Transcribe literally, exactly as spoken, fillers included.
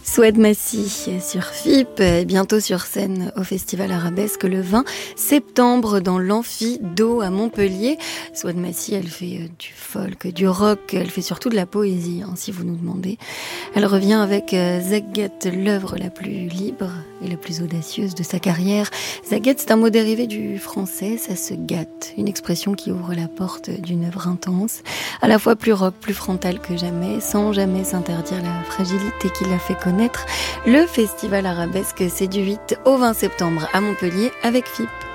Souad Massy sur F I P, bientôt sur scène au Festival Arabesque le vingt septembre dans l'Amphi d'Eau à Montpellier. Souad Massy, elle fait du folk, du rock, elle fait surtout de la poésie, hein, si vous nous demandez. Elle revient avec Zaguet, l'œuvre la plus libre et la plus audacieuse de sa carrière. Zaguet, c'est un mot dérivé du français, ça se gâte, une expression qui ouvre la porte d'une œuvre intense, à la fois plus rock, plus frontale que jamais, sans jamais s'interdire la fragilité qui l'a fait connaître. Le Festival Arabesque, c'est du huit au vingt septembre à Montpellier avec F I P.